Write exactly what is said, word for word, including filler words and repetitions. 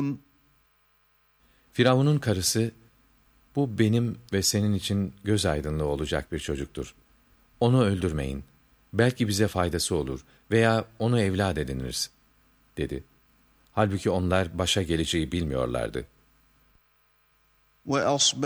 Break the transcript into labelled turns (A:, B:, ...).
A: تَعْمَلُونَ
B: Firavun'un karısı, bu benim ve senin için göz aydınlığı olacak bir çocuktur. Onu öldürmeyin. Belki bize faydası olur veya onu evlat ediniriz, dedi. Halbuki onlar başa geleceği bilmiyorlardı.
A: وَأَصْبَحَ